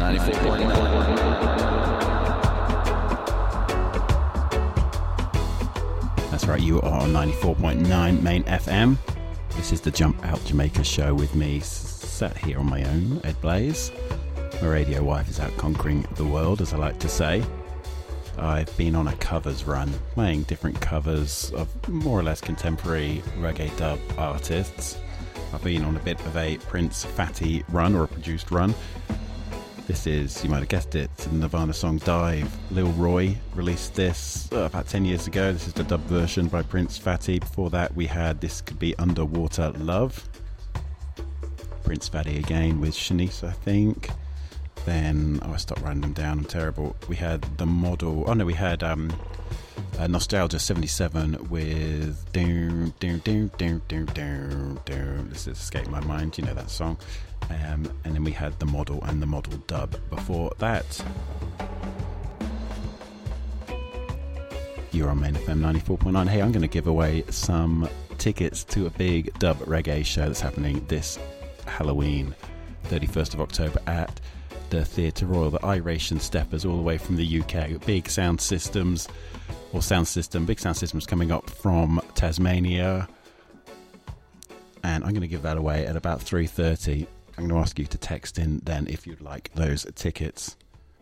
94.9. That's right, you are on 94.9 Main FM. This is the Jump Out Jamaica show with me, sat here on my own, Ed Blaze. My radio wife is out conquering the world, as I like to say. I've been on a covers run, playing different covers of more or less contemporary reggae dub artists. I've been on a bit of a Prince Fatty run, or a produced run. This is, you might have guessed it, the Nirvana song Dive. Lil Roy released this about 10 years ago. This is the dub version by Prince Fatty. Before that we had This Could Be Underwater Love. Prince Fatty again with Shanice, I think. Then, I stopped writing them down, I'm terrible. We had The Model, we had Nostalgia 77 with Doom. This has escaped my mind, you know that song. And then we had The Model and The Model dub before that. You're on Main FM 94.9. Hey, I'm going to give away some tickets to a big dub reggae show that's happening this Halloween, 31st of October at the Theatre Royal. The Iration Steppers, all the way from the UK. Big sound systems coming up from Tasmania. And I'm going to give that away at about 3:30. I'm going to ask you to text in then if you'd like those tickets.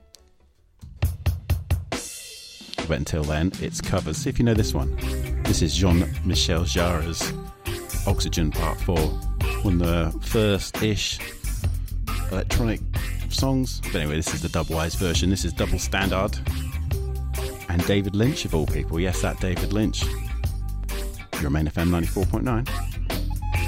But until then, it's covers. See if you know this one. This is Jean-Michel Jarre's Oxygen Part 4. One of the first-ish electronic songs. But anyway, this is the Dubwise version. This is Double Standard. And David Lynch, of all people. Yes, that David Lynch. You're Main FM 94.9.